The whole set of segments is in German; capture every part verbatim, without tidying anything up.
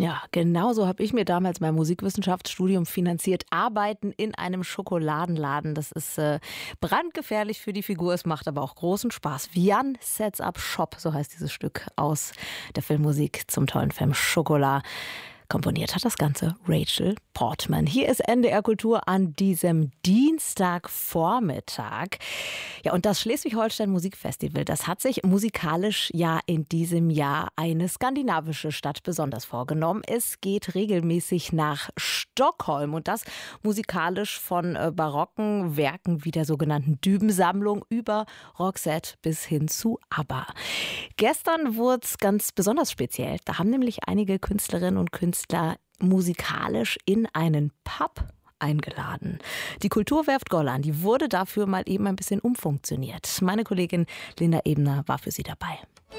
Ja, genau so habe ich mir damals mein Musikwissenschaftsstudium finanziert. Arbeiten in einem Schokoladenladen, das ist äh, brandgefährlich für die Figur. Es macht aber auch großen Spaß. Jan Sets Up Shop, so heißt dieses Stück aus der Filmmusik zum tollen Film Schokolade. Komponiert hat das Ganze Rachel Portman. Hier ist N D R Kultur an diesem Dienstagvormittag. Ja, und das Schleswig-Holstein Musikfestival, das hat sich musikalisch ja in diesem Jahr eine skandinavische Stadt besonders vorgenommen. Es geht regelmäßig nach Stockholm und das musikalisch von äh, barocken Werken wie der sogenannten Dübensammlung über Roxette bis hin zu ABBA. Gestern wurde es ganz besonders speziell. Da haben nämlich einige Künstlerinnen und Künstler musikalisch in einen Pub eingeladen. Die Kulturwerft Gollan, die wurde dafür mal eben ein bisschen umfunktioniert. Meine Kollegin Linda Ebner war für sie dabei.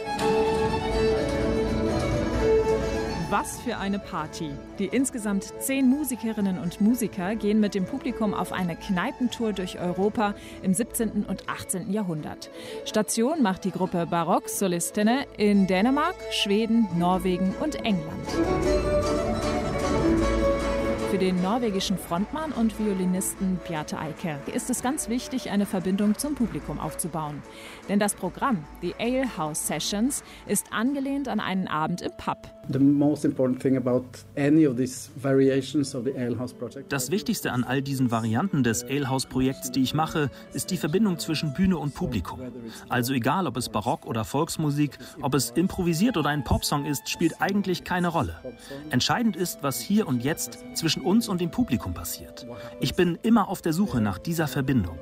Was für eine Party. Die insgesamt zehn Musikerinnen und Musiker gehen mit dem Publikum auf eine Kneipentour durch Europa im siebzehnten und achtzehnten Jahrhundert. Station macht die Gruppe Barock Solistene in Dänemark, Schweden, Norwegen und England. Für den norwegischen Frontmann und Violinisten Bjarte Eiker ist es ganz wichtig, eine Verbindung zum Publikum aufzubauen. Denn das Programm, die Ale House Sessions, ist angelehnt an einen Abend im Pub. Das Wichtigste an all diesen Varianten des Ale House Projekts, die ich mache, ist die Verbindung zwischen Bühne und Publikum. Also egal, ob es Barock oder Volksmusik, ob es improvisiert oder ein Popsong ist, spielt eigentlich keine Rolle. Entscheidend ist, was hier und jetzt zwischen uns und dem Publikum passiert. Ich bin immer auf der Suche nach dieser Verbindung.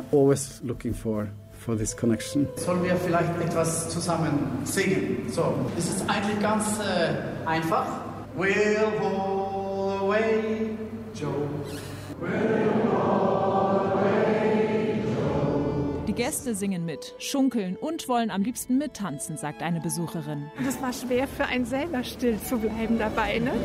For this connection. Sollen wir vielleicht etwas zusammen singen? So, es ist eigentlich ganz äh, einfach. We'll go away, Joe. We'll go away, Joe. Die Gäste singen mit, schunkeln und wollen am liebsten mittanzen, sagt eine Besucherin. Das war schwer für einen selber still zu bleiben dabei, ne?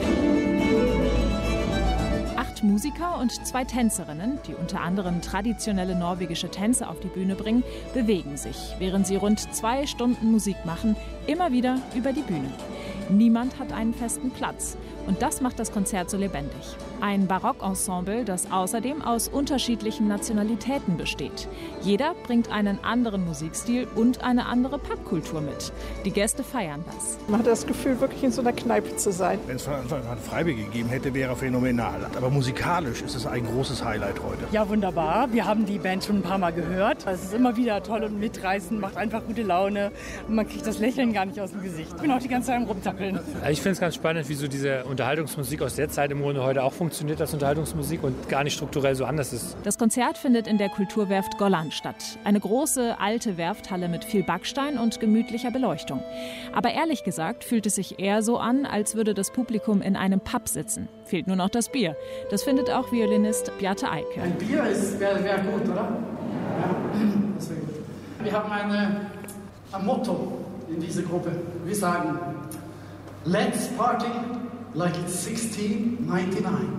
Acht Musiker und zwei Tänzerinnen, die unter anderem traditionelle norwegische Tänze auf die Bühne bringen, bewegen sich, während sie rund zwei Stunden Musik machen, immer wieder über die Bühne. Niemand hat einen festen Platz. Und das macht das Konzert so lebendig. Ein Barockensemble, das außerdem aus unterschiedlichen Nationalitäten besteht. Jeder bringt einen anderen Musikstil und eine andere Popkultur mit. Die Gäste feiern das. Man hat das Gefühl, wirklich in so einer Kneipe zu sein. Wenn es von Anfang an Freibier gegeben hätte, wäre phänomenal. Aber musikalisch ist es ein großes Highlight heute. Ja, wunderbar. Wir haben die Band schon ein paar Mal gehört. Es ist immer wieder toll und mitreißend, macht einfach gute Laune. Und man kriegt das Lächeln gar nicht aus dem Gesicht. Ich bin auch die ganze Zeit am Rumzappeln. Ich finde es ganz spannend, wie so diese Unterhaltungsmusik aus der Zeit im Grunde heute auch funktioniert als Unterhaltungsmusik und gar nicht strukturell so anders ist. Das Konzert findet in der Kulturwerft Gollan statt. Eine große, alte Werfthalle mit viel Backstein und gemütlicher Beleuchtung. Aber ehrlich gesagt fühlt es sich eher so an, als würde das Publikum in einem Pub sitzen. Fehlt nur noch das Bier. Das findet auch Violinist Bjarte Eiker. Ein Bier wäre wär gut, oder? Ja. Deswegen. Wir haben eine, ein Motto in dieser Gruppe. Wir sagen, let's party like it's sixteen ninety-nine.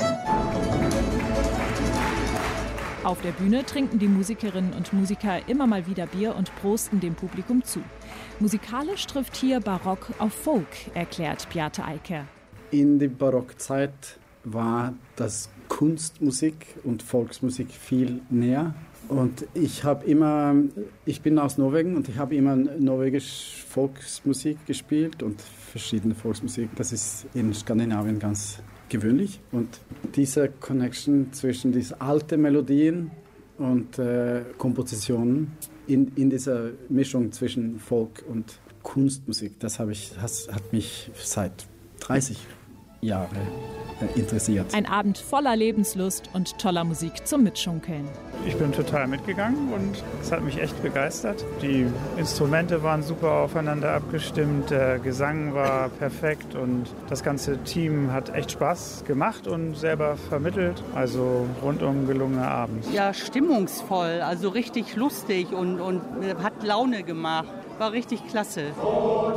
Auf der Bühne trinken die Musikerinnen und Musiker immer mal wieder Bier und prosten dem Publikum zu. Musikalisch trifft hier Barock auf Folk, erklärt Bjarte Eiker. In der Barockzeit war das Kunstmusik und Volksmusik viel näher. Und ich habe immer, ich bin aus Norwegen und ich habe immer norwegisch Volksmusik gespielt und verschiedene Volksmusik. Das ist in Skandinavien ganz gewöhnlich. Und diese Connection zwischen diesen alten Melodien und äh, Kompositionen in, in dieser Mischung zwischen Folk und Kunstmusik, das, habe ich, das hat mich seit dreißig Jahren interessiert. Ein Abend voller Lebenslust und toller Musik zum Mitschunkeln. Ich bin total mitgegangen und es hat mich echt begeistert. Die Instrumente waren super aufeinander abgestimmt, der Gesang war perfekt und das ganze Team hat echt Spaß gemacht und selber vermittelt. Also rundum gelungener Abend. Ja, stimmungsvoll, also richtig lustig und, und hat Laune gemacht. War richtig klasse.